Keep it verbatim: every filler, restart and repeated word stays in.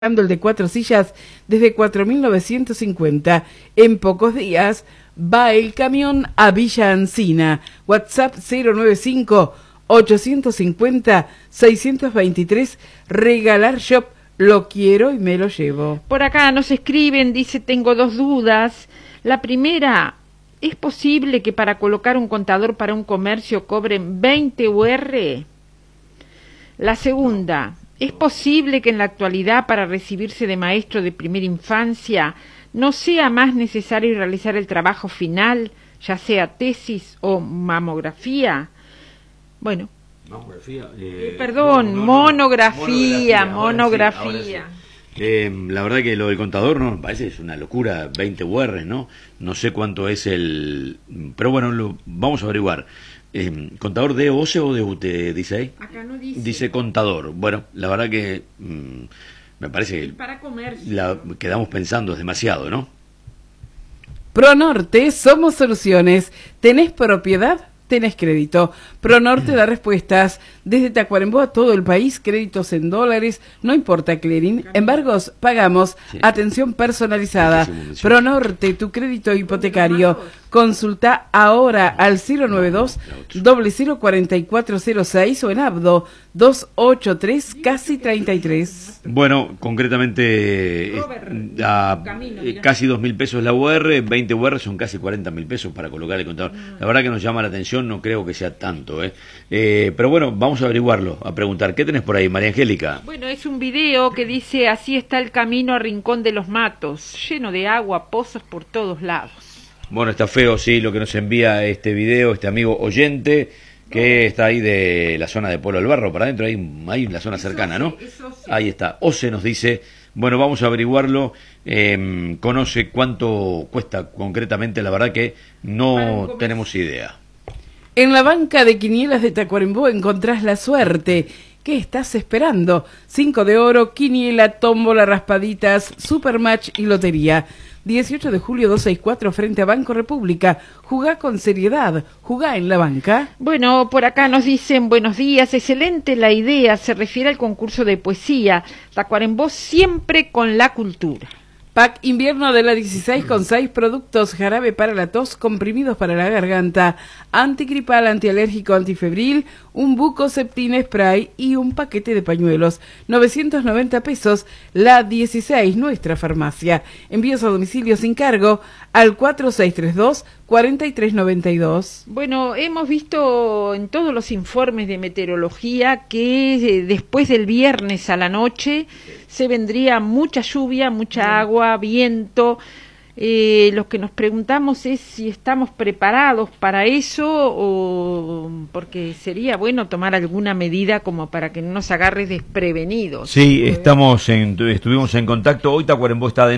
el de cuatro sillas desde cuatro mil novecientos cincuenta. En pocos días va el camión a Villa Encina. WhatsApp cero nueve cinco, ocho cinco cero, seis dos tres. Regalar Shop. Lo quiero y me lo llevo. Por acá nos escriben, dice, tengo dos dudas. La primera, ¿es posible que para colocar un contador para un comercio cobren veinte U R? La segunda, ¿es posible que en la actualidad para recibirse de maestro de primera infancia no sea más necesario realizar el trabajo final, ya sea tesis o mamografía? Bueno. Mamografía. Eh, Perdón, no, no, monografía, no. monografía. Ahora sí, ahora sí. Eh, la verdad que lo del contador no me parece es una locura, veinte U R, ¿no? No sé cuánto es el... Pero bueno, lo vamos a averiguar. Eh, ¿Contador de O C E o de U T E, dice ahí? Acá no dice. Dice contador. Bueno, la verdad que mmm, me parece que para comercio. La quedamos pensando, es demasiado, ¿no? Pronorte, somos soluciones. ¿Tenés propiedad? Tenés crédito. Pronorte da respuestas desde Tacuarembó a todo el país, créditos en dólares, no importa clearing, embargos, pagamos, sí. Atención personalizada. Pronorte, tu crédito hipotecario. Consulta ahora al cero nueve dos, cero cero cuatro cuatro cero seis o en Abdo dos ocho tres, casi treinta y tres. Bueno, concretamente Robert, a, camino, eh, casi dos mil pesos la U R, veinte U R son casi cuarenta mil pesos para colocar el contador. La verdad que nos llama la atención, no creo que sea tanto, ¿eh? Eh, pero bueno, vamos a averiguarlo, a preguntar. ¿Qué tenés por ahí, María Angélica? Bueno, es un video que dice, así está el camino a Rincón de los Matos, lleno de agua, pozos por todos lados. Bueno, está feo, sí, lo que nos envía este video, este amigo oyente, que está ahí de la zona de Pueblo del Barro, para adentro, ahí hay la zona cercana, ¿no? Ahí está, Ose nos dice, bueno, vamos a averiguarlo, eh, conoce cuánto cuesta concretamente, la verdad que no tenemos idea. En la banca de quinielas de Tacuarembó encontrás la suerte. ¿Qué estás esperando? Cinco de oro, quiniela, tómbola, raspaditas, supermatch y lotería. dieciocho de julio doscientos sesenta y cuatro frente a Banco República. Jugá con seriedad, jugá en la banca. Bueno, por acá nos dicen buenos días, excelente la idea, se refiere al concurso de poesía. Tacuarembó siempre con la cultura. Pack invierno de la dieciséis con seis productos, jarabe para la tos, comprimidos para la garganta, antigripal, antialérgico, antifebril, un buco septine spray y un paquete de pañuelos. novecientos noventa pesos, la dieciséis, nuestra farmacia. Envíos a domicilio sin cargo al cuatro seis tres dos, cuatro tres nueve dos. Bueno, hemos visto en todos los informes de meteorología que eh, después del viernes a la noche se vendría mucha lluvia, mucha agua, viento. Eh, lo que nos preguntamos es si estamos preparados para eso o porque sería bueno tomar alguna medida como para que no nos agarre desprevenidos. Sí, estamos en, estuvimos en contacto. Hoy Tacuarembó está de